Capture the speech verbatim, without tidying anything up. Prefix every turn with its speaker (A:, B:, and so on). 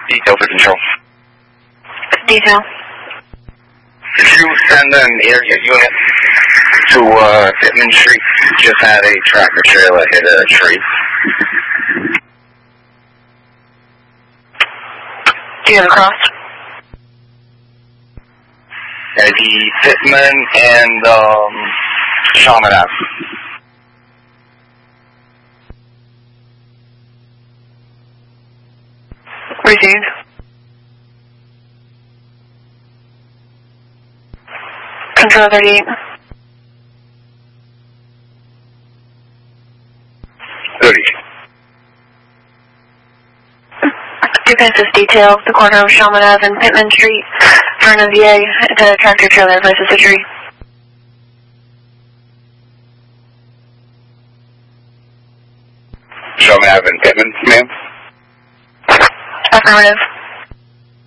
A: Detail for control.
B: Detail.
A: Could you send an area unit to uh, Pittman Street? Just had a tractor trailer hit a tree.
B: Do you have a cross?
A: Eddie Pittman and um, Shaman Ave.
B: Received. Control thirty-eight.
A: thirty-eight.
B: Defensive detail, the corner of Shaman Ave and Pittman Street, front of V A, the tractor trailer versus a tree.
A: Shaman Ave and Pittman, ma'am?
B: Affirmative.